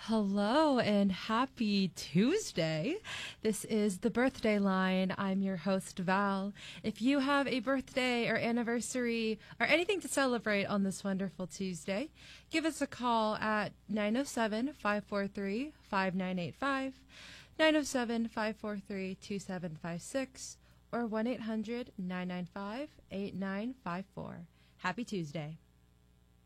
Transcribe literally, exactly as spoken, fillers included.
Hello and happy Tuesday. This is the Birthday Line. I'm your host, Val. If you have a birthday or anniversary or anything to celebrate on this wonderful Tuesday, give us a call at nine oh seven, five four three, five nine eight five, nine oh seven, five four three, two seven five six, or one eight hundred, nine nine five, eight nine five four. Happy Tuesday.